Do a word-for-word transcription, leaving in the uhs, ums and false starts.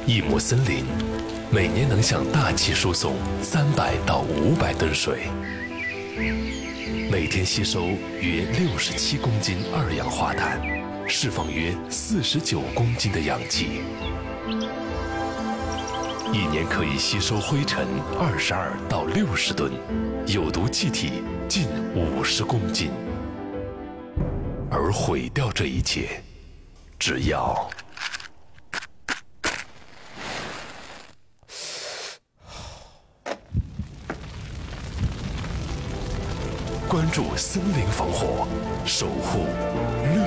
一亩森林每年能向大气输送三百到五百吨水，每天吸收约六十七公斤二氧化碳，释放约四十九公斤的氧气，一年可以吸收灰尘二十二到六十吨，有毒气体近五十公斤。而毁掉这一切，只要关注森林防火，守护绿